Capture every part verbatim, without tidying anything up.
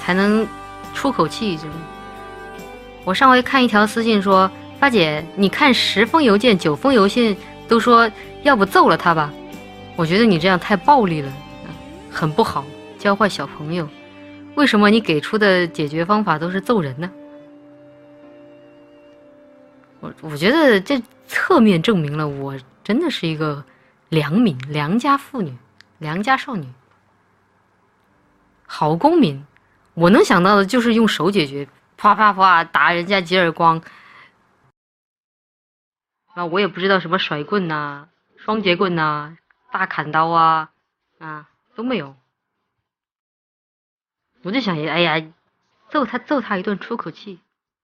才能出口气。这种。我上回看一条私信说，发姐，你看十封邮件九封邮信都说要不揍了他吧，我觉得你这样太暴力了，很不好，教坏小朋友。为什么你给出的解决方法都是揍人呢？我我觉得这侧面证明了我真的是一个良民、良家妇女、良家少女，好公民。我能想到的就是用手解决，啪啪啪打人家几耳光。啊，我也不知道什么甩棍呐、啊、双节棍呐、啊、大砍刀啊，啊都没有。我就想，哎呀，揍他揍他一顿出口气。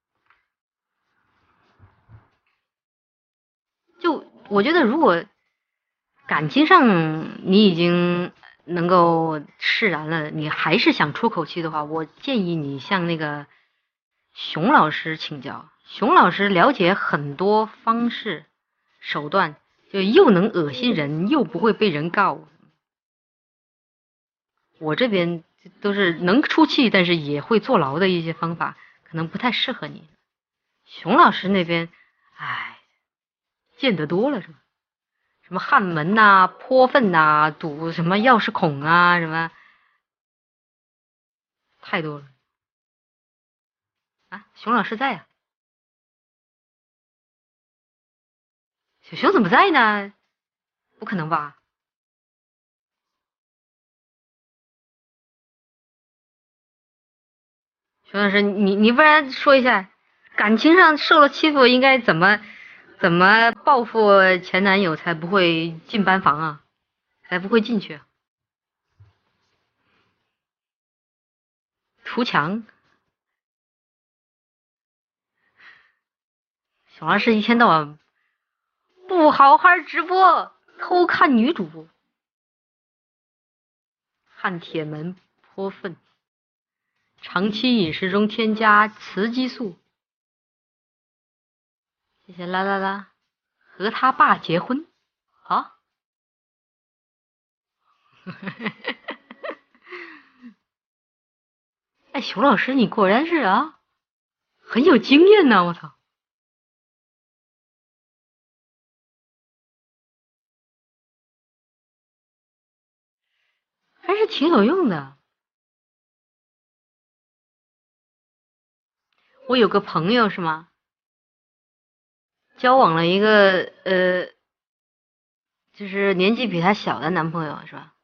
就我觉得，如果感情上你已经能够释然了，你还是想出口气的话，我建议你向那个熊老师请教。熊老师了解很多方式手段，就又能恶心人，又不会被人告。我这边都是能出气，但是也会坐牢的一些方法，可能不太适合你。熊老师那边，唉，见得多了是吧？什么焊门呐、啊、泼粪呐、啊、堵什么钥匙孔啊，什么太多了啊！熊老师在呀、啊，小熊怎么在呢？不可能吧？熊老师，你你不然说一下，感情上受了欺负应该怎么怎么报复前男友才不会进班房啊？才不会进去、啊？图强。熊老师一天到晚不好好直播，偷看女主，焊铁门、泼粪，长期饮食中添加雌激素。谢谢啦啦啦，和他爸结婚啊？哎，熊老师，你果然是啊，很有经验呢！我操，还是挺有用的。我有个朋友是吗？交往了一个呃，就是年纪比她小的男朋友是吧？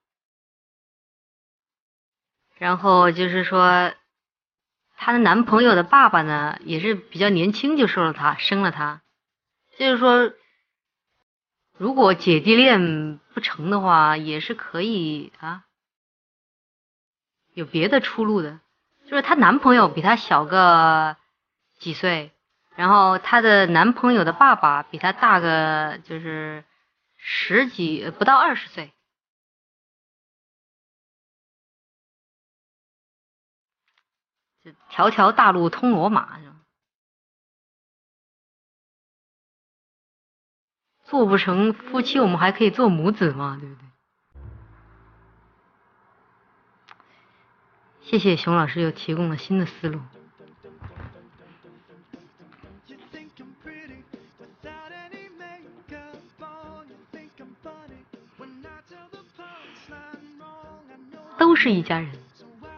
然后就是说，她的男朋友的爸爸呢，也是比较年轻就生了她，生了她。就是说，如果姐弟恋不成的话，也是可以啊，有别的出路的。就是她男朋友比她小个几岁，然后她的男朋友的爸爸比她大个就是十几不到二十岁。条条大路通罗马，做不成夫妻，我们还可以做母子嘛，对不对？谢谢熊老师又提供了新的思路。都是一家人。